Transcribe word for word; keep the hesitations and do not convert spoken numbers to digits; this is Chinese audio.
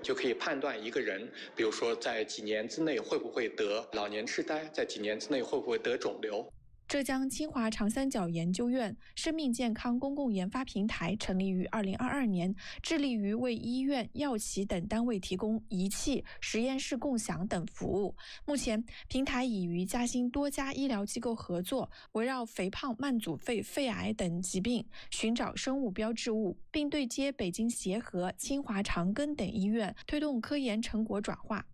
就可以判断一个人，比如说在几年之内会不会得老年痴呆，在几年之内会不会得肿瘤。 浙江清华长三角研究院生命健康公共研发平台成立于二零二二年，致力于为医院、药企等单位提供仪器、实验室共享等服务。目前，平台已与嘉兴多家医疗机构合作，围绕肥胖、慢阻肺、肺癌等疾病寻找生物标志物，并对接北京协和、清华长庚等医院，推动科研成果转化。